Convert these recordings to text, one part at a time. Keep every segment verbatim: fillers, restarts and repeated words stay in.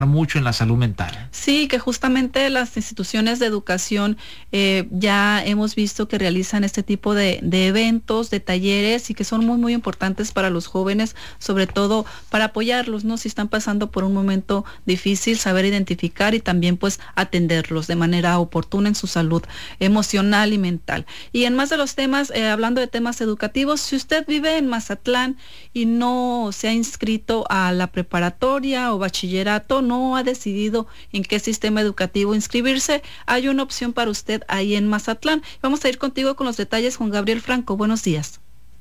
mucho en la salud mental. Sí, que justamente las instituciones de educación eh, ya hemos visto que realizan este tipo de, de eventos, de talleres y que son muy muy importantes para los jóvenes, sobre todo para apoyarlos, ¿no? Si están pasando por un momento difícil, saber identificar y también pues atenderlos de manera oportuna en su salud emocional y mental. Y en más de los temas, eh, hablando de temas educativos, si usted vive en Mazatlán y no se ha inscrito a la preparatoria o bachillerato, no ha decidido en qué sistema educativo inscribirse, hay una opción para usted ahí en Mazatlán. Vamos a ir contigo con los detalles, Juan Gabriel Franco. Buenos días.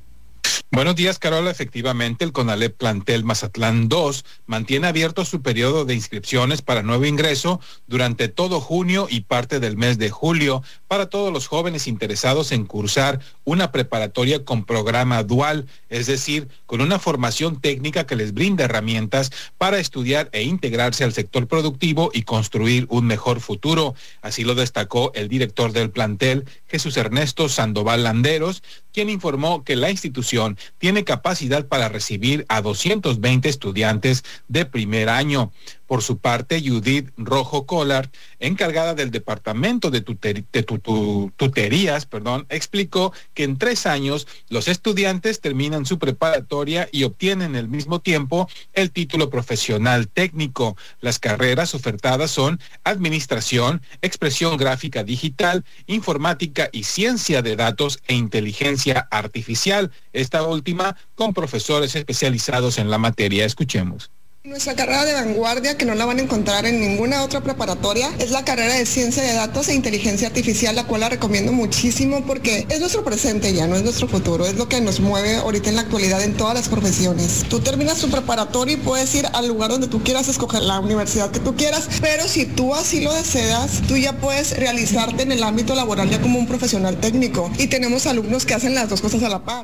Buenos días, Carola. Efectivamente, el CONALEP Plantel Mazatlán dos mantiene abierto su periodo de inscripciones para nuevo ingreso durante todo junio y parte del mes de julio para todos los jóvenes interesados en cursar una preparatoria con programa dual, es decir, con una formación técnica que les brinda herramientas para estudiar e integrarse al sector productivo y construir un mejor futuro. Así lo destacó el director del plantel, Jesús Ernesto Sandoval Landeros, quien informó que la institución tiene capacidad para recibir a doscientos veinte estudiantes de primer año. Por su parte, Judith Rojo Collard, encargada del Departamento de, tuter, de tutu, Tuterías, perdón, explicó que en tres años los estudiantes terminan su preparatoria y obtienen al mismo tiempo el título profesional técnico. Las carreras ofertadas son Administración, Expresión Gráfica Digital, Informática y Ciencia de Datos e Inteligencia Artificial, esta última con profesores especializados en la materia. Escuchemos. Nuestra carrera de vanguardia, que no la van a encontrar en ninguna otra preparatoria, es la carrera de Ciencia de Datos e Inteligencia Artificial, la cual la recomiendo muchísimo porque es nuestro presente ya, no es nuestro futuro, es lo que nos mueve ahorita en la actualidad en todas las profesiones. Tú terminas tu preparatoria y puedes ir al lugar donde tú quieras, escoger la universidad que tú quieras, pero si tú así lo deseas, tú ya puedes realizarte en el ámbito laboral ya como un profesional técnico, y tenemos alumnos que hacen las dos cosas a la par.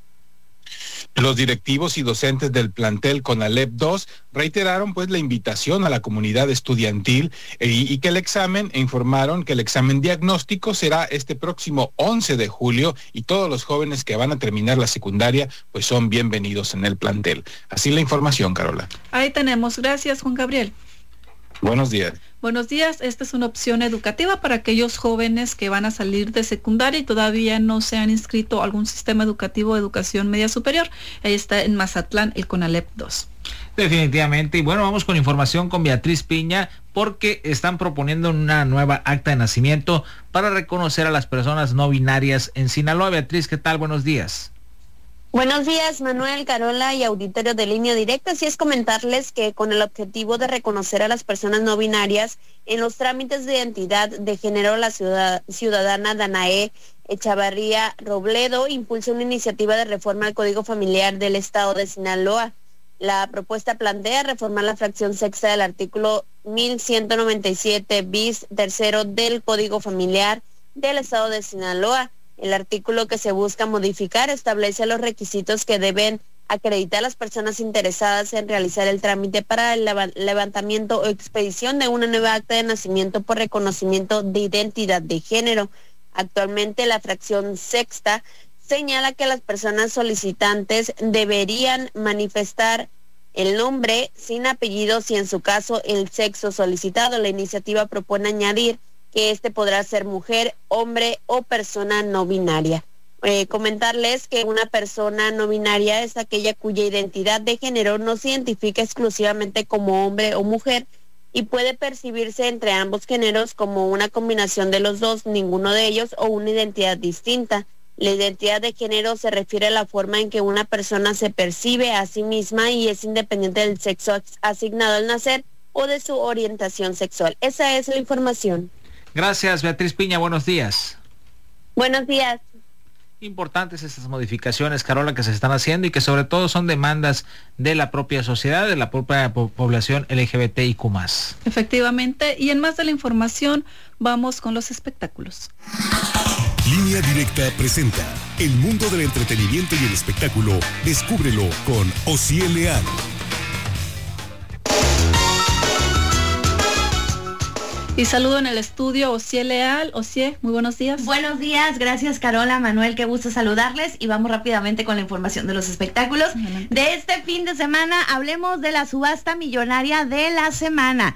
Los directivos y docentes del plantel CONALEP dos reiteraron pues la invitación a la comunidad estudiantil y, y que el examen, e informaron que el examen diagnóstico será este próximo once de julio y todos los jóvenes que van a terminar la secundaria pues son bienvenidos en el plantel. Así la información, Carola. Ahí tenemos. Gracias, Juan Gabriel. Buenos días. Buenos días. Esta es una opción educativa para aquellos jóvenes que van a salir de secundaria y todavía no se han inscrito a algún sistema educativo de educación media superior. Ahí está en Mazatlán, el CONALEP dos. Definitivamente. Y bueno, vamos con información con Beatriz Piña, porque están proponiendo una nueva acta de nacimiento para reconocer a las personas no binarias en Sinaloa. Beatriz, ¿qué tal? Buenos días. Buenos días, Manuel, Carola y auditorio de Línea Directa. Así es, comentarles que con el objetivo de reconocer a las personas no binarias en los trámites de identidad de género, la ciudad, ciudadana Danae Echavarría Robledo impulsa una iniciativa de reforma al Código Familiar del Estado de Sinaloa. La propuesta plantea reformar la fracción sexta del artículo mil ciento noventa y siete bis tercero del Código Familiar del Estado de Sinaloa. El artículo que se busca modificar establece los requisitos que deben acreditar las personas interesadas en realizar el trámite para el levantamiento o expedición de una nueva acta de nacimiento por reconocimiento de identidad de género. Actualmente la fracción sexta señala que las personas solicitantes deberían manifestar el nombre sin apellidos y en su caso el sexo solicitado. La iniciativa propone añadir que este podrá ser mujer, hombre o persona no binaria. Eh, comentarles que una persona no binaria es aquella cuya identidad de género no se identifica exclusivamente como hombre o mujer y puede percibirse entre ambos géneros como una combinación de los dos, ninguno de ellos, o una identidad distinta. La identidad de género se refiere a la forma en que una persona se percibe a sí misma y es independiente del sexo asignado al nacer o de su orientación sexual. Esa es la información. Gracias, Beatriz Piña. Buenos días. Buenos días. Importantes estas modificaciones, Carola, que se están haciendo y que sobre todo son demandas de la propia sociedad, de la propia po- población L G B T I Q más. Efectivamente. Y en más de la información, vamos con los espectáculos. Línea Directa presenta el mundo del entretenimiento y el espectáculo. Descúbrelo con Osiel Leal. Y saludo en el estudio Osiel Leal. Osiel, muy buenos días. Buenos días, gracias Carola, Manuel, qué gusto saludarles y vamos rápidamente con la información de los espectáculos. Adelante. De este fin de semana hablemos de la subasta millonaria de la semana.